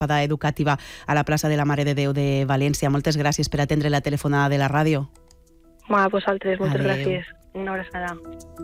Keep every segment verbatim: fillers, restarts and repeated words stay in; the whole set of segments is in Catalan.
educativa a la plaça de la Mare de Déu de València. Moltes gràcies per atendre la telefonada de la ràdio. A vosaltres, moltes Adeu. gràcies. Una abraçada.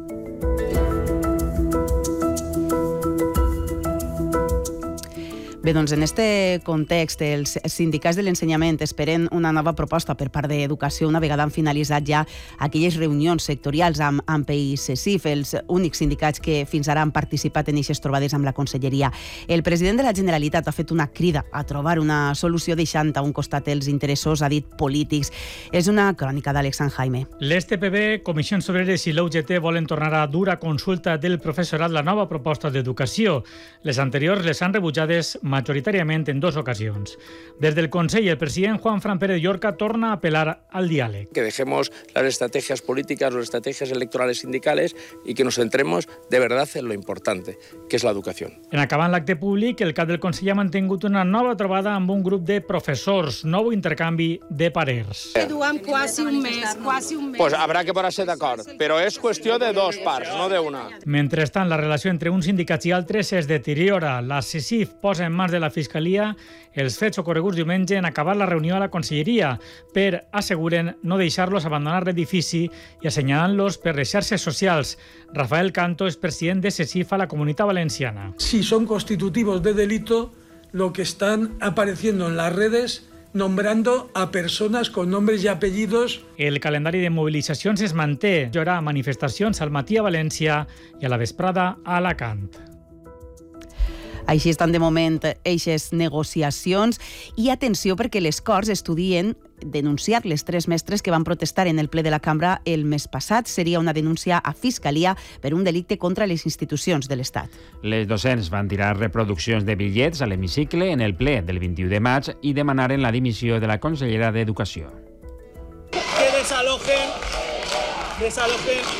Bé, doncs en aquest context, els sindicats de l'ensenyament esperen una nova proposta per part d'Educació una vegada han finalitzat ja aquelles reunions sectorials amb A M P i CECIF, els únics sindicats que fins ara han participat en aquestes trobades amb la Conselleria. El president de la Generalitat ha fet una crida a trobar una solució deixant a un costat els interessos, ha dit, polítics. És una crònica d'Àlex Sanjaime. L'S T P B, Comissions Obreres i l'U G T volen tornar a dur a consulta del professorat la nova proposta d'educació. Les anteriors les han rebutjades majoritàriament en dos ocasions. Des del Consell, el president Juan Fran Pérez Llorca torna a apelar al diàleg. Que dejemos las estrategias políticas, las estrategias electorales sindicales y que nos centremos de verdad en lo importante, que es la educación. En acabant l'acte públic, el cap del Consell ha mantingut una nova trobada amb un grup de professors, nou intercanvi de parers. Duem quasi un mes, quasi un mes. Pues habrá que ponerse d'acord, però és qüestió de dos parts, no d'una. Mentrestant, la relació entre uns sindicats i altres es deteriora. La CECIF posa en mans de la Fiscalia els fets ocorreguts diumenge en acabar la reunió a la Conselleria per, asseguren, no deixar-los abandonar l'edifici i assenyalant-los per les xarxes socials. Rafael Canto és president de CECIF a la Comunitat Valenciana. Si son constitutivos de delito, lo que están apareciendo en las redes nombrando a personas con nombres y apellidos. El calendari de mobilitzacions es manté. Hi haurà manifestacions al matí a València i a la vesprada a Alacant. Així estan de moment eixes negociacions i atenció perquè les Corts estudien denunciar les tres mestres que van protestar en el ple de la Cambra el mes passat. Seria una denúncia a Fiscalia per un delicte contra les institucions de l'Estat. Les docents van tirar reproduccions de bitllets a l'hemicicle en el ple del vint-i-u de maig i demanaren la dimissió de la consellera d'Educació. Que desalojen, desalojen.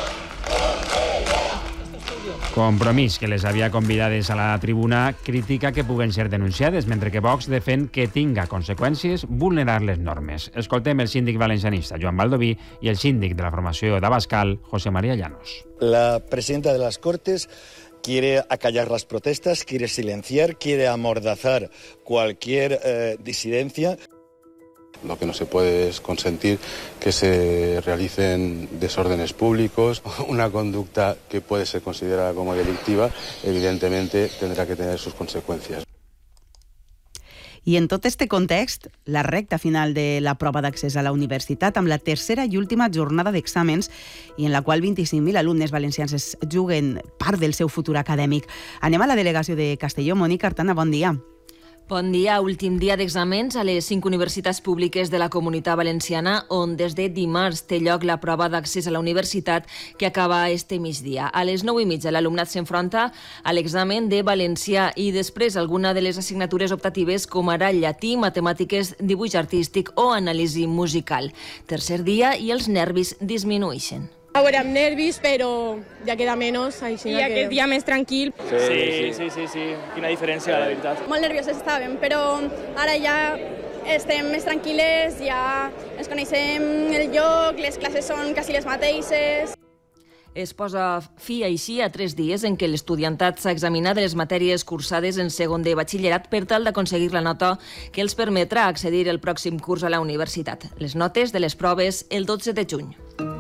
Compromís, que les havia convidades a la tribuna, critica que puguen ser denunciades, mentre que Vox defèn que tinga conseqüències vulnerar les normes. Escoltem el síndic valencianista Joan Baldoví i el síndic de la formació d'Abascal, José María Llanos. La presidenta de las Cortes quiere acallar las protestas, quiere silenciar, quiere amordazar cualquier eh, disidencia. Lo que no se puede es consentir que se realicen desórdenes públicos. Una conducta que puede ser considerada como delictiva, evidentemente tendrá que tener sus consecuencias. I en tot este context, la recta final de la prova d'accés a la universitat amb la tercera i última jornada d'exàmens i en la qual vint-i-cinc mil alumnes valencians es juguen part del seu futur acadèmic. Anem a la delegació de Castelló. Mònica Artana, bon dia. Bon dia. Últim dia d'exàmens a les cinc universitats públiques de la Comunitat Valenciana, on des de dimarts té lloc la prova d'accés a la universitat que acaba este migdia. A les nou i mitja l'alumnat s'enfronta a l'examen de valencià i després alguna de les assignatures optatives com ara llatí, matemàtiques, dibuix artístic o anàlisi musical. Tercer dia i els nervis disminueixen. Ahora amb nervis, però ja queda menys. I aquest dia més tranquil. Sí, sí, sí, sí. Quina diferència, la veritat. Molt nervioses estàvem, però ara ja estem més tranquil·les, ja ens coneixem el lloc, les classes són quasi les mateixes. Es posa fi així a tres dies en què l'estudiantat s'ha examinat de les matèries cursades en segon de batxillerat per tal d'aconseguir la nota que els permetrà accedir el pròxim curs a la universitat. Les notes de les proves el dotze de juny.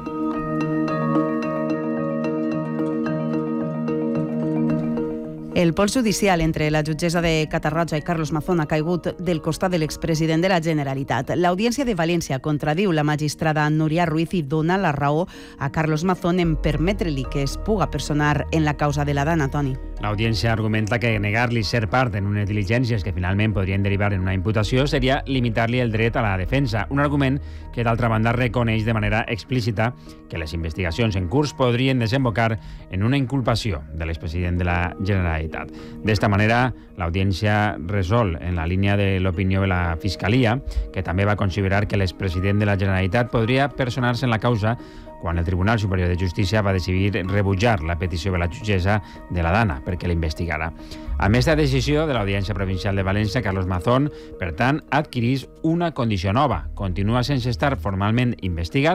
El pols judicial entre la jutgessa de Catarroja i Carlos Mazón ha caigut del costat de l'expresident de la Generalitat. L'Audiència de València contradiu la magistrada Núria Ruiz i dona la raó a Carlos Mazón en permetre-li que es puga personar en la causa de la Dana, Toni. L'Audiència argumenta que negar-li ser part en unes diligències que finalment podrien derivar en una imputació seria limitar-li el dret a la defensa, un argument que d'altra banda reconeix de manera explícita que les investigacions en curs podrien desembocar en una inculpació de l'expresident de la Generalitat. D'esta manera, l'Audiència resol en la línia de l'opinió de la Fiscalia, que també va considerar que l'expresident de la Generalitat podria personar-se en la causa quan el Tribunal Superior de Justícia va decidir rebutjar la petició de la jutgessa de la Dana perquè l'investigara. Amb aquesta decisió de l'Audiència Provincial de València, Carlos Mazón, per tant, adquirís una condició nova. Continua sense estar formalment investigat,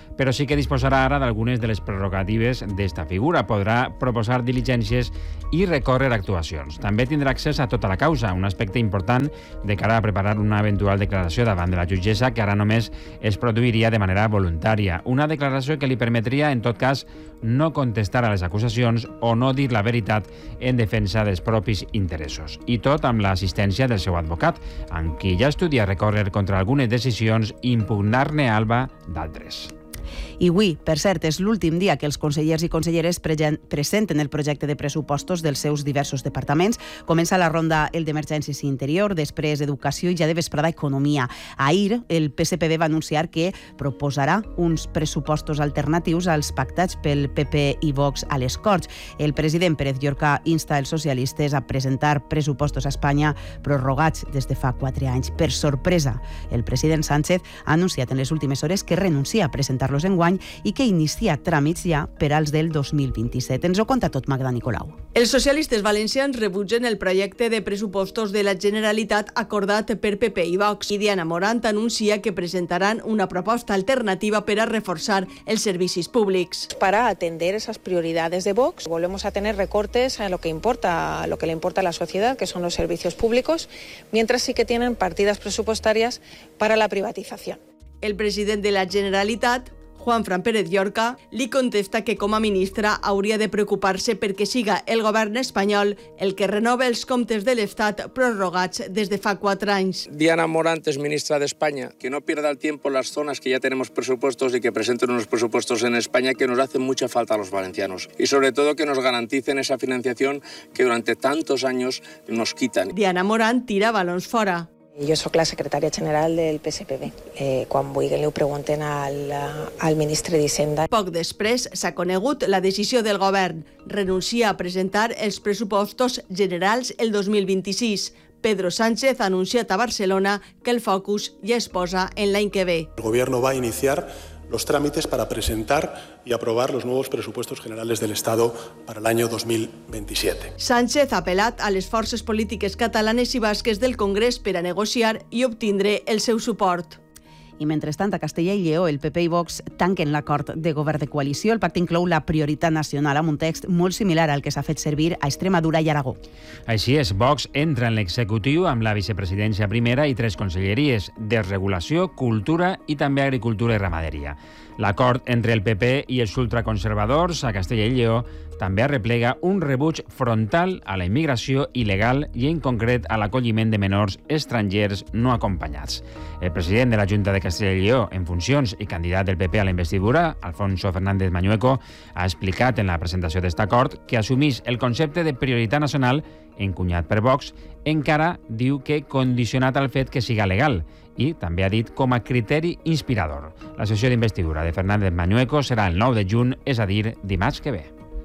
però sí que disposarà ara d'algunes de les prerrogatives d'esta figura. Podrà proposar diligències i recórrer actuacions. També tindrà accés a tota la causa, un aspecte important de cara a preparar una eventual declaració davant de la jutgessa, que ara només es produiria de manera voluntària. Una declaració que li permetria, en tot cas, no contestar a les acusacions o no dir la veritat en defensa dels propis interessos. I tot amb l'assistència del seu advocat, amb qui ja estudia recórrer contra algunes decisions i impugnar-ne alba d'altres. I avui, per cert, és l'últim dia que els consellers i conselleres presenten el projecte de pressupostos dels seus diversos departaments. Comença la ronda el d'Emergències i Interior, després Educació i ja de vesprada Economia. Ahir, el P S P B va anunciar que proposarà uns pressupostos alternatius als pactats pel P P i Vox a les Corts. El president Pérez Llorca insta els socialistes a presentar pressupostos a Espanya prorrogats des de fa quatre anys. Per sorpresa, el president Sánchez ha anunciat en les últimes hores que renuncia a presentar-los enguany i que inicia tràmits ja per als del dos mil vint-i-set. Ens ho conta tot Magda Nicolau. Els socialistes valencians rebutgen el projecte de pressupostos de la Generalitat acordat per P P i Vox i Diana Morant anuncia que presentaran una proposta alternativa per a reforçar els servicis públics. Para atender esas prioridades de Vox, volvemos a tener recortes en lo que importa, lo que le importa a la sociedad, que son los servicios públicos, mientras sí que tienen partidas presupuestarias para la privatización. El president de la Generalitat, Juanfran Pérez Llorca, li contesta que com a ministra hauria de preocupar-se perquè siga el govern espanyol el que renova els comptes de l'Estat prorrogats des de fa quatre anys. Diana Morant es ministra de España, que no pierda el tiempo en las zonas que ya tenemos presupuestos y que presenten unos presupuestos en España que nos hacen mucha falta a los valencianos. Y sobre todo que nos garanticen esa financiación que durante tantos años nos quitan. Diana Morant tira balons fora. Jo sóc la secretària general del P S P B. Eh, quan vull que li ho pregunten al, al ministre d'Hisenda. Poc després s'ha conegut la decisió del govern. Renuncia a presentar els pressupostos generals el dos mil vint-i-sis. Pedro Sánchez ha anunciat a Barcelona que el focus ja es posa en l'any que ve. El gobierno va a iniciar los trámites para presentar y aprobar los nuevos presupuestos generales del Estado para el año dos mil veintisiete. Sánchez ha apel·lat a les forces polítiques catalanes i basques del Congrés per a negociar i obtindre el seu suport. I mentrestant, a Castella i Lleó, el P P i Vox tanquen l'acord de govern de coalició. El pacte inclou la prioritat nacional amb un text molt similar al que s'ha fet servir a Extremadura i Aragó. Així és, Vox entra en l'executiu amb la vicepresidència primera i tres conselleries: desregulació, cultura i també agricultura i ramaderia. L'acord entre el P P i els ultraconservadors a Castella i Lleó també arreplega un rebuig frontal a la immigració il·legal i, en concret, a l'acolliment de menors estrangers no acompanyats. El president de la Junta de Castella i Lleó, en funcions i candidat del P P a la investidura, Alfonso Fernández Mañueco, ha explicat en la presentació d'aquest acord que assumís el concepte de prioritat nacional encunyat per Vox, encara diu que condicionat al fet que siga legal, i també ha dit com a criteri inspirador. La sessió d'investidura de Fernández Mañueco serà el nou de juny, és a dir, dimarts que ve.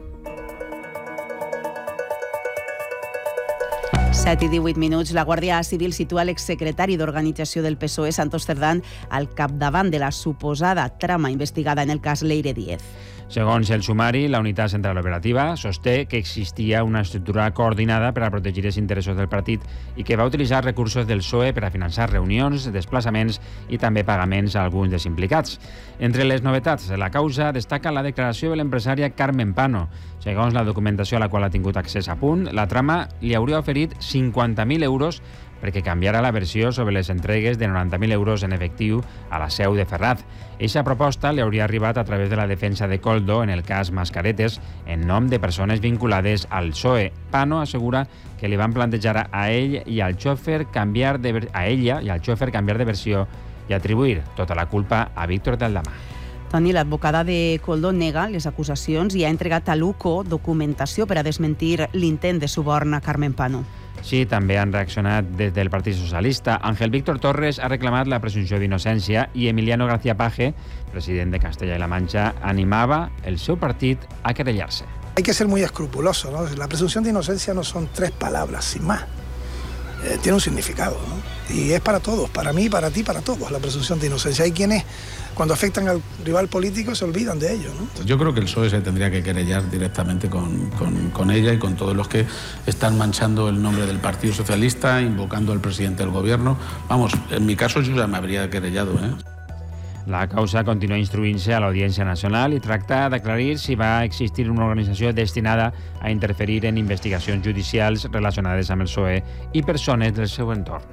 set i divuit minuts. La Guàrdia Civil situa l'exsecretari d'Organització del P S O E, Santos Cerdán, al capdavant de la suposada trama investigada en el cas Leire Díez. Segons el sumari, la unitat central operativa sosté que existia una estructura coordinada per a protegir els interessos del partit i que va utilitzar recursos del P S O E per a finançar reunions, desplaçaments i també pagaments a alguns dels implicats. Entre les novetats de la causa destaca la declaració de l'empresària Carmen Pano. Segons la documentació a la qual ha tingut accés a punt, la trama li hauria oferit cinquanta mil euros perquè canviara la versió sobre les entregues de noranta mil euros en efectiu a la seu de Ferraz. Eixa proposta li hauria arribat a través de la defensa de Coldo en el cas Mascaretes en nom de persones vinculades al P S O E. Pano assegura que li van plantejar a ell i al xòfer canviar de a ella i al xòfer canviar de versió i atribuir tota la culpa a Víctor de Aldama. Toni, l'advocada de Coldo nega les acusacions i ha entregat a l'U C O documentació per a desmentir l'intent de suborn a Carmen Pano. Sí, també han reaccionat des del Partit Socialista. Ángel Víctor Torres ha reclamat la presumpció d'innocència i Emiliano García Paje, president de Castella y La Mancha, animava el seu partit a querellar-se. Hay que ser muy escrupuloso, ¿no? La presunción de inocencia no son tres palabras, sin más. Eh, tiene un significado, ¿no? Y es para todos, para mí, para ti, para todos, la presunción de inocencia. Hay quienes, cuando afectan al rival político, se olvidan de ello, ¿no? Yo creo que el P S O E se tendría que querellar directamente con, con, con ella y con todos los que están manchando el nombre del Partido Socialista, invocando al presidente del gobierno. Vamos, en mi caso yo ya me habría querellado, ¿eh? La causa continua instruint-se a l'Audiència Nacional i tracta d'aclarir si va existir una organització destinada a interferir en investigacions judicials relacionades amb el P S O E i persones del seu entorn.